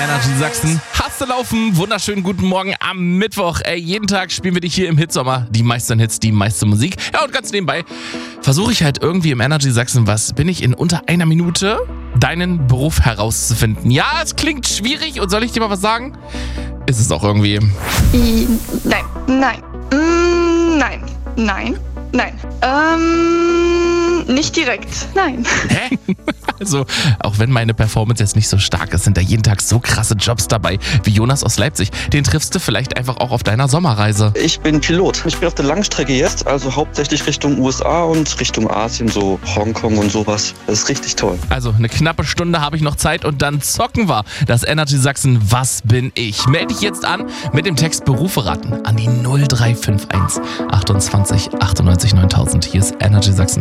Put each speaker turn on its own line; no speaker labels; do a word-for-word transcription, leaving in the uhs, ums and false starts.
Energy Sachsen. Hast du laufen? Wunderschönen guten Morgen am Mittwoch. Ey, jeden Tag spielen wir dich hier im Hitsommer. Die meisten Hits, die meiste Musik. Ja, und ganz nebenbei versuche ich halt irgendwie im Energy Sachsen, was bin ich in unter einer Minute, deinen Beruf herauszufinden. Ja, es klingt schwierig und soll ich dir mal was sagen? Ist es auch irgendwie.
I, nein, nein, mm, nein, nein, nein. Ähm, nicht direkt, nein.
Hä? Also, auch wenn meine Performance jetzt nicht so stark ist, sind da jeden Tag so krasse Jobs dabei, wie Jonas aus Leipzig. Den triffst du vielleicht einfach auch auf deiner Sommerreise.
Ich bin Pilot. Ich bin auf der Langstrecke jetzt, also hauptsächlich Richtung U S A und Richtung Asien, so Hongkong und sowas. Das ist richtig toll.
Also, eine knappe Stunde habe ich noch Zeit und dann zocken wir das Energy Sachsen Was bin ich? Melde dich jetzt an mit dem Text Berufe raten an die null drei fünf eins achtundzwanzig achtundneunzig neuntausend. Hier ist Energy Sachsen.